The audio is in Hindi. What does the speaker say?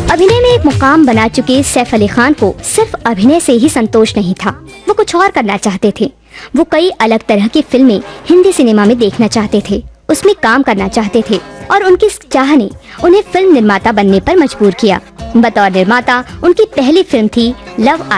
अभिनय में एक मुकाम बना चुके सैफ अली खान को सिर्फ अभिनय से ही संतोष नहीं था, वो कुछ और करना चाहते थे। वो कई अलग तरह की फिल्में हिंदी सिनेमा में देखना चाहते थे, उसमें काम करना चाहते थे और उनकी इस चाह ने उन्हें फिल्म निर्माता बनने पर मजबूर किया। बतौर निर्माता उनकी पहली फिल्म थी लव